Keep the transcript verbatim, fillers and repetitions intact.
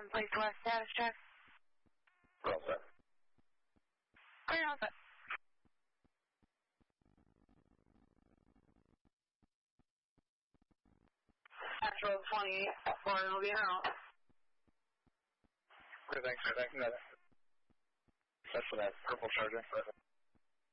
seven, please, West status check. We're all set. Clear all set. Astro twenty-eight, Florida will be out. Okay, thanks, thanks. That's for that purple Charger.